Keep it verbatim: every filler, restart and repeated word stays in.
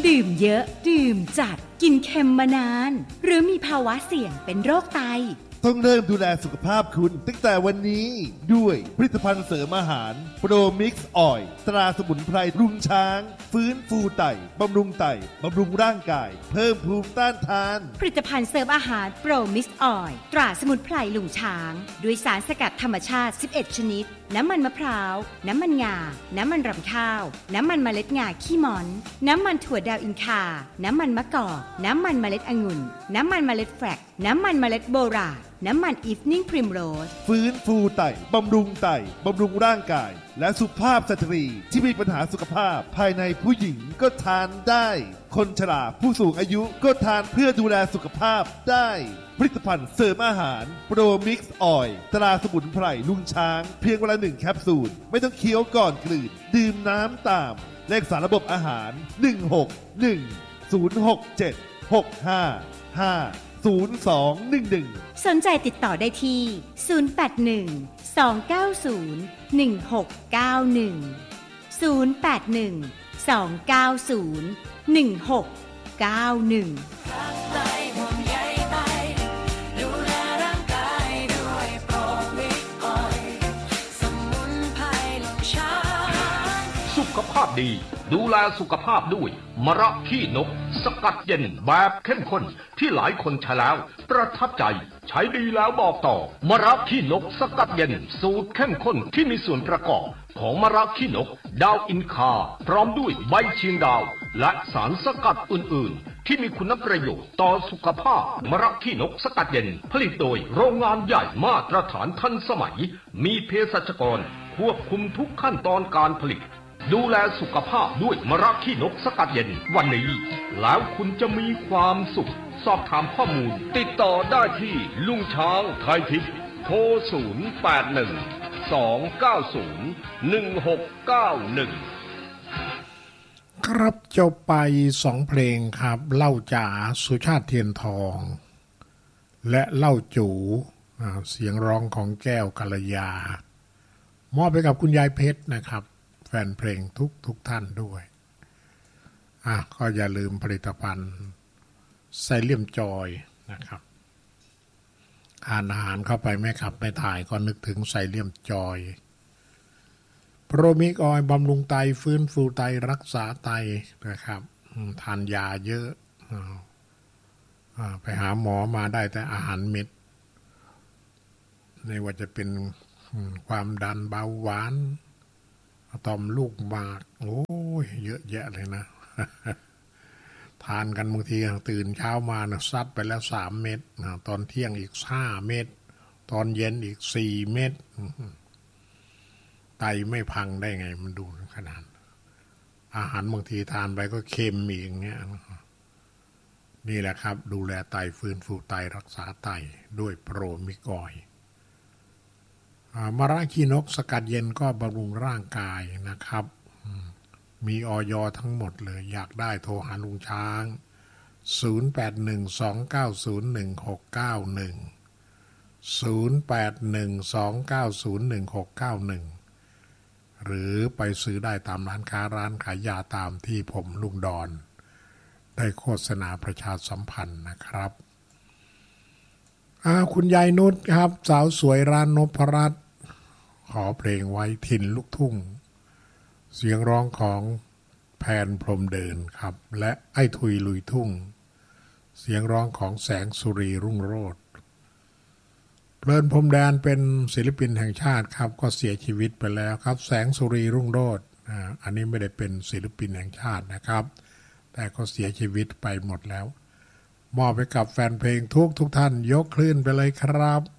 ดื่มเยอะดื่มจัดกินเค็มมานานหรือมีภาวะเสี่ยงเป็นโรคไตต้องเริ่มดูแลสุขภาพคุณตั้งแต่วันนี้ด้วยผลิตภัณฑ์เสริมอาหารโปรมิกซ์ออยล์ตราสมุนไพรลุงช้างฟื้นฟูไตบำรุงไตบำรุงร่างกายเพิ่มภูมิต้านทานผลิตภัณฑ์เสริมอาหารโปรมิกซ์ออยล์ตราสมุนไพรลุงช้างด้วยสารสกัดธรรมชาติสิบเอ็ดชนิดน้ำมันมะพร้าวน้ำมันงาน้ำมันรำข้าวน้ำมันเมล็ดงาขี้มอนน้ำมันถั่วดาวอินคาน้ำมันมะกอกน้ำมันเมล็ดองุ่นน้ำมันเมล็ดแฟลกน้ำมันเมล็ดโบราณน้ำมันอีฟนิ่งพริมโรสฟื้นฟูไตบำรุงไตบำรุงร่างกายและสุขภาพสตรีที่มีปัญหาสุขภาพภายในผู้หญิงก็ทานได้คนชราผู้สูงอายุก็ทานเพื่อดูแลสุขภาพได้ผลิตภัณฑ์เสริมอาหารโปรมิกซ์ออยล์ตราสมุนไพรลุงช้างเพียงวันละหนึ่งแคปซูลไม่ต้องเคี้ยวก่อนกลืนดื่มน้ำตามเลขสารระบบอาหารหนึ่ง หก หนึ่ง ศูนย์ หก เจ็ด หก ห้า ห้า ศูนย์ สอง หนึ่ง หนึ่งสนใจติดต่อได้ที่ศูนย์ แปด หนึ่ง สอง เก้า ศูนย์ หนึ่ง หก เก้า หนึ่ง ศูนย์ แปด หนึ่ง สอง เก้า ศูนย์ หนึ่ง หก เก้า หนึ่งสุขภาพดีดูแลสุขภาพด้วยมะระขี้นกสกัดเย็นแบบเข้มข้นที่หลายคนใช้แล้วประทับใจใช้ดีแล้วบอกต่อมะระขี้นกสกัดเย็นสูตรเข้มข้นที่มีส่วนประกอบของมะระขี้นกดาวอินคาพร้อมด้วยใบเชียงดาวและสารสกัดอื่นๆที่มีคุณประโยชน์ต่อสุขภาพมะระขี้นกสกัดเย็นผลิตโดยโรงงานใหญ่มาตรฐานทันสมัยมีเภสัชกรควบคุมทุกขั้นตอนการผลิตดูแลสุขภาพด้วยมะระขี้นกสกัดเย็นวันนี้แล้วคุณจะมีความสุขสอบถามข้อมูลติดต่อได้ที่ลุงช้างไทยทิพย์โทรศูนย์ แปด หนึ่ง สอง เก้า ศูนย์ หนึ่ง หก เก้า หนึ่งครับจบไปสองเพลงครับเล่าจ๋าสุชาติเทียนทองและเล่าจูเสียงร้องของแก้วกัลยามอบไปกับคุณยายเพชรนะครับแฟนเพลงทุกทุกท่านด้วยอ่ะก็อย่าลืมผลิตภัณฑ์ไซเลียมจอยนะครับทานอาหารเข้าไปไม่ขับไม่ถ่ายก็นึกถึงไซเลียมจอยโปรมิกออยล์บำรุงไตฟื้นฟูไตรักษาไตนะครับทานยาเยอะไปหาหมอมาได้แต่อาหารเม็ดไม่ว่าจะเป็นความดันเบาหวานต่อมลูกหมากโอ้ยเยอะแยะเลยนะ ทานกันบางทีตื่นเช้ามานะซัดไปแล้วสามเม็ดตอนเที่ยงอีกห้าเม็ดตอนเย็นอีกสี่เม็ดไตไม่พังได้ไงมันดูขนาดอาหารบางทีทานไปก็เค็มอีกอย่างเงี้ยนี่แหละครับดูแลไตฟื้นฟูไตรักษาไตด้วยโปรมิกอยมะระขี้นกสกัดเย็นก็บำรุงร่างกายนะครับมีอย.ทั้งหมดเลยอยากได้โทรหาลุงช้างศูนย์ แปด หนึ่ง สอง เก้า ศูนย์ หนึ่ง หก เก้า หนึ่ง ศูนย์ แปด หนึ่ง สอง เก้า ศูนย์ หนึ่ง หก เก้า หนึ่งหรือไปซื้อได้ตามร้านค้าร้านขายยาตามที่ผมลุงดอนได้โฆษณาประชาสัมพันธ์นะครับคุณยายนุชครับสาวสวยร้านนพรัตน์ขอเพลงไว้ถิ่นลูกทุ่งเสียงร้องของแพนพรมเดินครับและไอ้ทุยลุยทุ่งเสียงร้องของแสงสุรีรุ่งโรจน์เพลินพรมแดนเป็นศิลปินแห่งชาติครับก็เสียชีวิตไปแล้วครับแสงสุรีรุ่งโรจน์อ่าอันนี้ไม่ได้เป็นศิลปินแห่งชาตินะครับแต่ก็เสียชีวิตไปหมดแล้วมอบไปกับแฟนเพลงทุกทุกท่านยกคลื่นไปเลยครับ